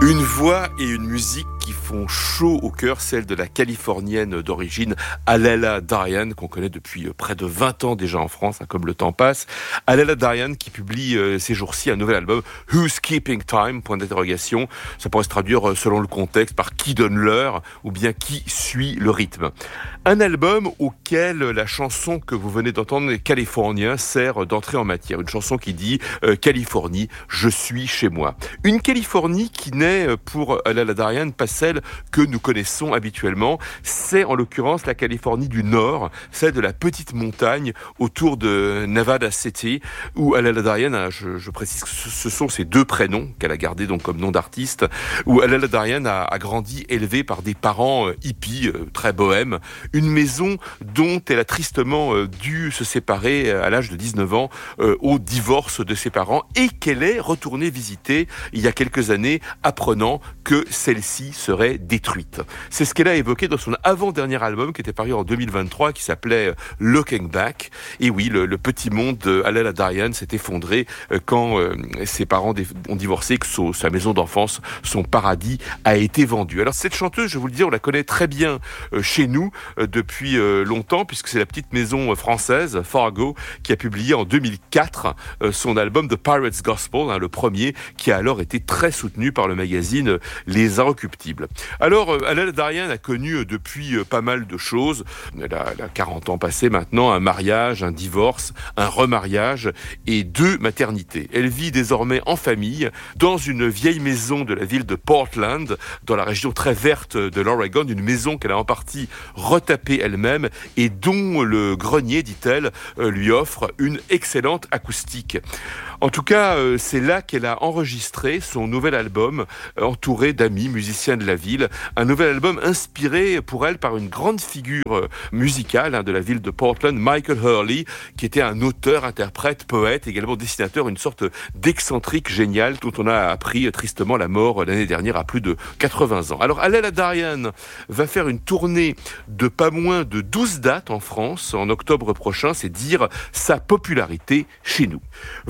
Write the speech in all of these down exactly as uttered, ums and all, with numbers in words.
Une voix et une musique qui font chaud au cœur, celle de la Californienne d'origine Alela Diane, qu'on connaît depuis près de vingt ans déjà en France, hein, comme le temps passe. Alela Diane qui publie euh, ces jours-ci un nouvel album, Who's Keeping Time, point d'interrogation. Ça pourrait se traduire euh, selon le contexte par qui donne l'heure ou bien qui suit le rythme. Un album auquel la chanson que vous venez d'entendre, California, sert d'entrée en matière. Une chanson qui dit euh, Californie, je suis chez moi. Une Californie qui n'est pour Alela Diane pas celle que nous connaissons habituellement. C'est en l'occurrence la Californie du Nord, celle de la petite montagne autour de Nevada City, où Alela Diane, je, je précise que ce sont ses deux prénoms qu'elle a gardés donc comme nom d'artiste, où Alela Diane a, a grandi élevée par des parents euh, hippies, euh, très bohèmes, une maison dont elle a tristement euh, dû se séparer à l'âge de dix-neuf ans euh, au divorce de ses parents et qu'elle est retournée visiter il y a quelques années, apprenant que celle-ci serait détruite. C'est ce qu'elle a évoqué dans son avant-dernier album qui était paru en deux mille vingt-trois, qui s'appelait Looking Back. Et oui, le, le petit monde d'Alela Diane s'est effondré quand euh, ses parents ont divorcé, que son, sa maison d'enfance, son paradis, a été vendu. Alors cette chanteuse, je vous le dis, on la connaît très bien euh, chez nous euh, depuis euh, longtemps, puisque c'est la petite maison française, Fargo, qui a publié en deux mille quatre euh, son album The Pirate's Gospel, hein, le premier, qui a alors été très soutenu par le magazine Les Inrecuptibles. Alors, Alela Diane a connu depuis pas mal de choses. Elle a, elle a quarante ans passés maintenant, un mariage, un divorce, un remariage et deux maternités. Elle vit désormais en famille dans une vieille maison de la ville de Portland, dans la région très verte de l'Oregon, une maison qu'elle a en partie retapée elle-même et dont le grenier, dit-elle, lui offre une excellente acoustique. En tout cas, c'est là qu'elle a enregistré son nouvel album, entouré d'amis musiciens de la ville. Un nouvel album inspiré pour elle par une grande figure musicale hein, de la ville de Portland, Michael Hurley, qui était un auteur, interprète, poète, également dessinateur, une sorte d'excentrique génial dont on a appris tristement la mort l'année dernière à plus de quatre-vingts ans. Alors Alela Diane va faire une tournée de pas moins de douze dates en France en octobre prochain, c'est dire sa popularité chez nous.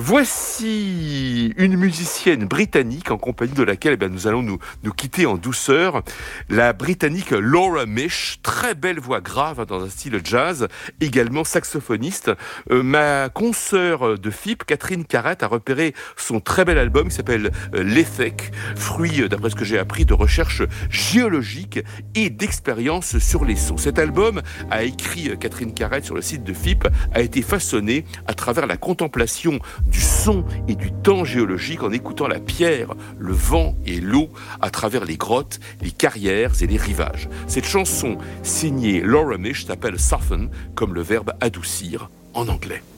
Voici une musicienne britannique en compagnie de laquelle eh bien, nous allons nous, nous quitter en douceur. La britannique Laura Mish, très belle voix grave dans un style jazz, également saxophoniste. Euh, ma consoeur de F I P, Catherine Carrette, a repéré son très bel album qui s'appelle euh, L'Effec, fruit, d'après ce que j'ai appris, de recherche géologique et d'expérience sur les sons. Cet album, a écrit euh, Catherine Carrette sur le site de F I P, a été façonné à travers la contemplation du son et du temps géologique en écoutant la pierre, le vent et l'eau à travers les grottes, les carrières et les rivages. Cette chanson signée Laura Mish s'appelle Soften, comme le verbe adoucir en anglais.